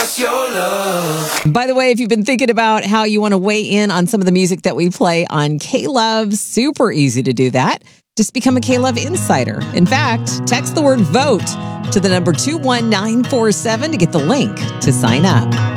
By the way, if you've been thinking about how you want to weigh in on some of the music that we play on K-Love, super easy to do that. Just become a K-Love Insider. In fact, text the word VOTE to the number 21947 to get the link to sign up.